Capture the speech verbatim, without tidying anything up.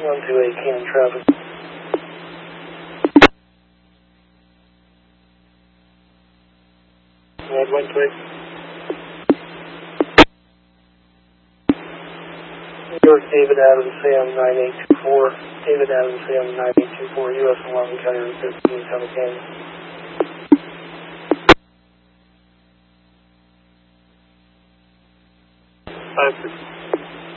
one two eight Cannon traffic. Red one two eight. New York, David Adams, Sam nine eight two four. David Adams, Sam nine eight two four, U S eleven, County fifteen, County Canyon. five